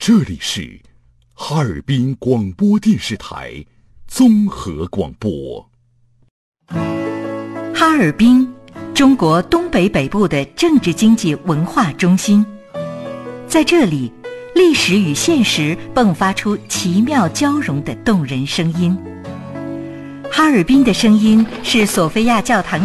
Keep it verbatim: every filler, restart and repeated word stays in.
这里是哈尔滨广播电视台综合广播。 哈尔滨，中国东北北部的政治经济文化中心，在这里，历史与现实迸发出奇妙交融的动人声音。哈尔滨的声音是索菲亚教堂